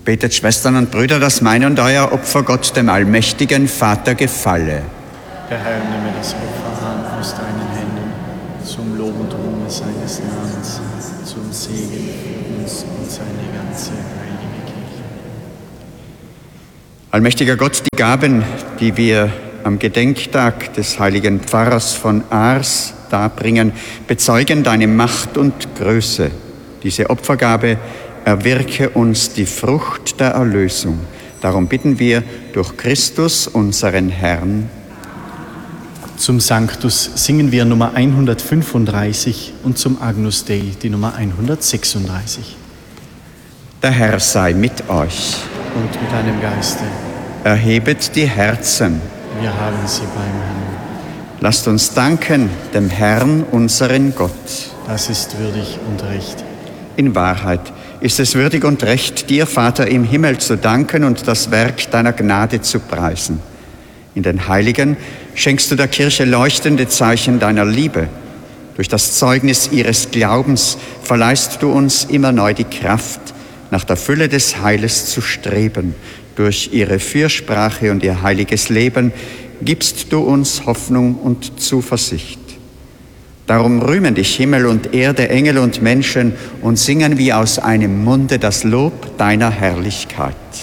Betet, Schwestern und Brüder, dass mein und euer Opfer Gott, dem allmächtigen Vater, gefalle. Der Herr nehme das Opfer an aus deinen Händen, zum Lob und Ruhme seines Namens, zum Segen für uns und seine ganze heilige Kirche. Allmächtiger Gott, die Gaben, die wir am Gedenktag des heiligen Pfarrers von Ars darbringen, bezeugen deine Macht und Größe. Diese Opfergabe erwirke uns die Frucht der Erlösung. Darum bitten wir durch Christus, unseren Herrn. Zum Sanctus singen wir Nummer 135 und zum Agnus Dei die Nummer 136. Der Herr sei mit euch. Und mit deinem Geiste. Erhebet die Herzen. Wir haben sie beim Herrn. Lasst uns danken dem Herrn, unseren Gott. Das ist würdig und recht. In Wahrheit ist es würdig und recht, dir, Vater im Himmel, zu danken und das Werk deiner Gnade zu preisen. In den Heiligen schenkst du der Kirche leuchtende Zeichen deiner Liebe. Durch das Zeugnis ihres Glaubens verleihst du uns immer neu die Kraft, nach der Fülle des Heiles zu streben. Durch ihre Fürsprache und ihr heiliges Leben gibst du uns Hoffnung und Zuversicht. Darum rühmen dich Himmel und Erde, Engel und Menschen und singen wie aus einem Munde das Lob deiner Herrlichkeit.